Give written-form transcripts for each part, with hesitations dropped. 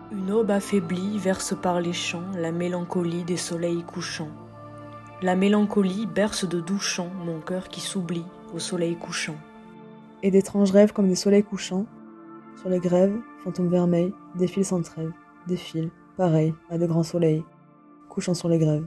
Une aube affaiblie verse par les champs la mélancolie des soleils couchants. La mélancolie berce de doux chants mon cœur qui s'oublie au soleil couchant. Et d'étranges rêves comme des soleils couchants, sur les grèves, fantômes vermeils, défilent sans trêve, défilent, pareils à de grands soleils, couchant sur les grèves.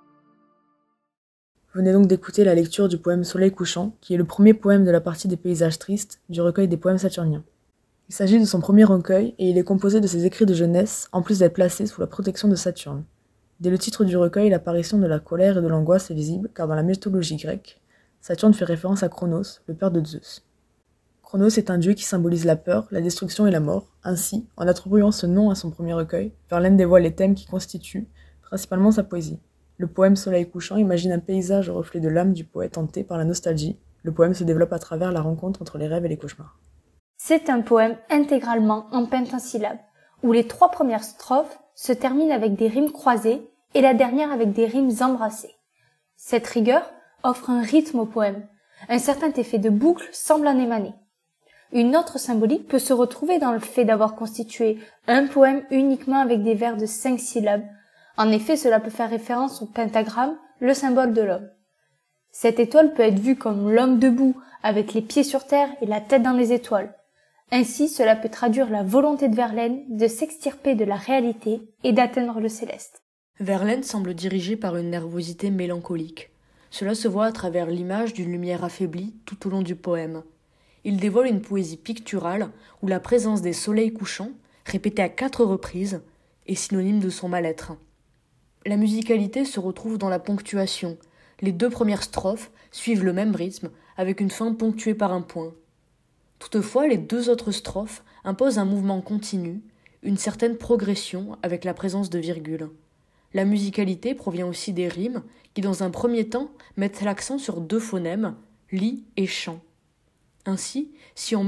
Vous venez donc d'écouter la lecture du poème Soleil couchant, qui est le premier poème de la partie des paysages tristes du recueil des poèmes saturniens. Il s'agit de son premier recueil et il est composé de ses écrits de jeunesse, en plus d'être placé sous la protection de Saturne. Dès le titre du recueil, l'apparition de la colère et de l'angoisse est visible, car dans la mythologie grecque, Saturne fait référence à Cronos, le père de Zeus. Cronos est un dieu qui symbolise la peur, la destruction et la mort. Ainsi, en attribuant ce nom à son premier recueil, Verlaine dévoile les thèmes qui constituent principalement sa poésie. Le poème Soleil couchant imagine un paysage au reflet de l'âme du poète hanté par la nostalgie. Le poème se développe à travers la rencontre entre les rêves et les cauchemars. C'est un poème intégralement en pentasyllabes, où les 3 premières strophes se terminent avec des rimes croisées et la dernière avec des rimes embrassées. Cette rigueur offre un rythme au poème. Un certain effet de boucle semble en émaner. Une autre symbolique peut se retrouver dans le fait d'avoir constitué un poème uniquement avec des vers de 5 syllabes. En effet, cela peut faire référence au pentagramme, le symbole de l'homme. Cette étoile peut être vue comme l'homme debout, avec les pieds sur terre et la tête dans les étoiles. Ainsi, cela peut traduire la volonté de Verlaine de s'extirper de la réalité et d'atteindre le céleste. Verlaine semble dirigé par une nervosité mélancolique. Cela se voit à travers l'image d'une lumière affaiblie tout au long du poème. Il dévoile une poésie picturale où la présence des soleils couchants, répétée à 4 reprises, est synonyme de son mal-être. La musicalité se retrouve dans la ponctuation. Les 2 premières strophes suivent le même rythme, avec une fin ponctuée par un point. Toutefois, les 2 autres strophes imposent un mouvement continu, une certaine progression avec la présence de virgules. La musicalité provient aussi des rimes qui, dans un premier temps, mettent l'accent sur 2 phonèmes, li et chant. Ainsi, si on